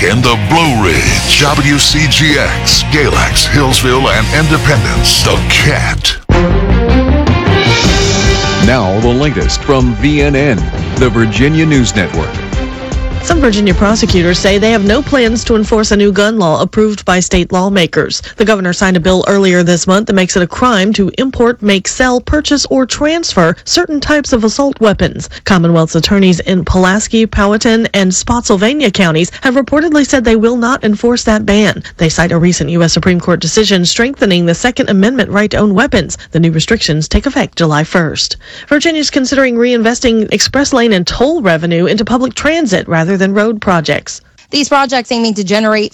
in the Blue Ridge, WCGX, Galax, Hillsville, and Independence, The Cat. Now the latest from VNN, the Virginia News Network. Some Virginia prosecutors say they have no plans to enforce a new gun law approved by state lawmakers. The governor signed a bill earlier this month that makes it a crime to import, make, sell, purchase, or transfer certain types of assault weapons. Commonwealth's attorneys in Pulaski, Powhatan, and Spotsylvania counties have reportedly said they will not enforce that ban. They cite a recent U.S. Supreme Court decision strengthening the Second Amendment right to own weapons. The new restrictions take effect July 1st. Virginia's considering reinvesting express lane and toll revenue into public transit rather than road projects. These projects aiming to generate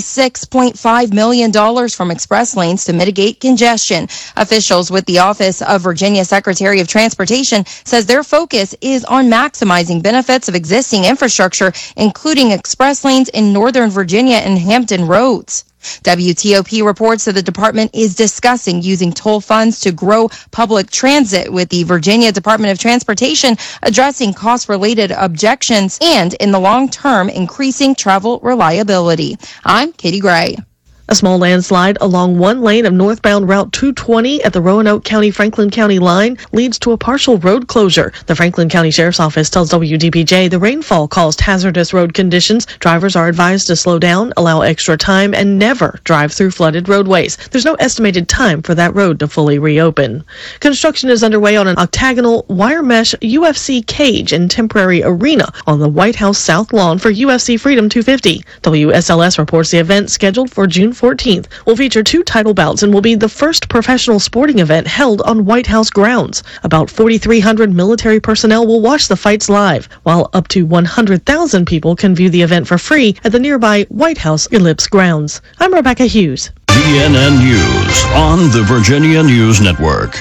$46.5 million from express lanes to mitigate congestion. Officials with the Office of Virginia Secretary of Transportation says their focus is on maximizing benefits of existing infrastructure, including express lanes in Northern Virginia and Hampton roads. WTOP reports that the department is discussing using toll funds to grow public transit, with the Virginia Department of Transportation addressing cost-related objections and, in the long term, increasing travel reliability. I'm Katie Gray. A small landslide along one lane of northbound Route 220 at the Roanoke County-Franklin County line leads to a partial road closure. The Franklin County Sheriff's Office tells WDPJ the rainfall caused hazardous road conditions. Drivers are advised to slow down, allow extra time, and never drive through flooded roadways. There's no estimated time for that road to fully reopen. Construction is underway on an octagonal wire mesh UFC cage and temporary arena on the White House South Lawn for UFC Freedom 250. WSLS reports the event, scheduled for June 14th, will feature 2 title bouts and will be the first professional sporting event held on White House grounds. About 4,300 military personnel will watch the fights live, while up to 100,000 people can view the event for free at the nearby White House Ellipse grounds. I'm Rebecca Hughes. VNN News on the Virginia News Network.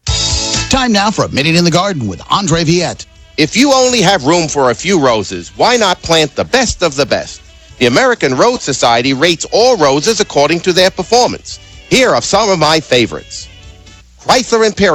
Time now for a Minute in the Garden with Andre Viette. If you only have room for a few roses, why not plant the best of the best? The American Rose Society rates all roses according to their performance. Here are some of my favorites. Chrysler Imperial.